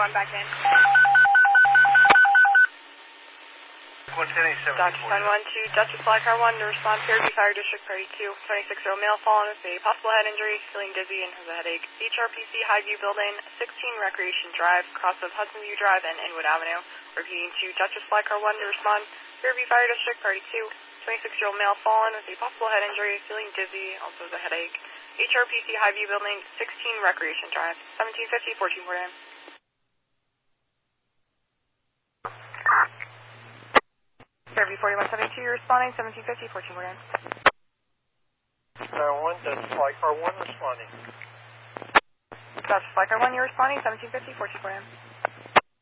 1 back in. Dr. Sun 1-2, Dutchess Fly Car 1 to respond to Fairview Fire District Party 2. 26-year-old male fallen with a possible head injury, feeling dizzy and has a headache. HRPC Highview Building, 16 Recreation Drive, cross of Hudson View Drive and Inwood Avenue. Repeating to Dutchess Fly Car 1 to respond Fairview Fire District Party 2. 26-year-old male fallen with a possible head injury, feeling dizzy, also has a headache. HRPC Highview Building, 16 Recreation Drive, 1750, 1449. Fairview 4172, you're responding, 1750, 1449. Car 1, Dutchess Fly Car 1 responding. Dutchess Fly Car 1, you're responding, 1750, 1449.